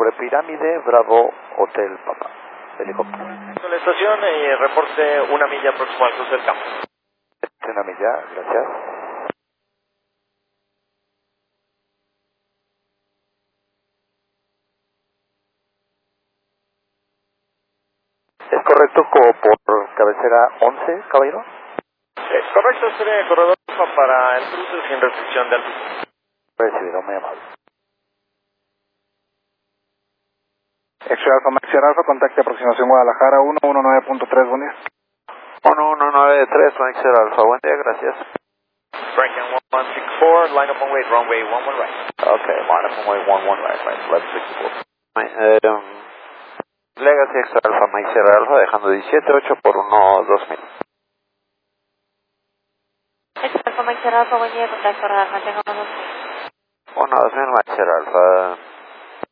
Torre Pirámide, Bravo, Hotel Papa. Helicóptero. Con la estación y reporte 1 milla próximo al cruce del campo. 1 milla, gracias. ¿Es correcto como por cabecera 11, caballero? Correcto, sería corredor Alfa para el cruce sin restricción de altitud. Recibido, muy amable. Extra Alfa, Max Sierra Alfa, contacte aproximación Guadalajara 119.3, buen día. 1193, Max Sierra Alfa, buen día, gracias. Franklin 164, line up on wait, runway 11 right. Okay, line up on way 11 right, left 64. Legacy Extra Alfa, Max Sierra Alfa, dejando 17.8 por 1-2000. Extra Alfa, Max Sierra Alfa, buen día, contacto radar, mantenga 1-2000, Max Sierra Alfa.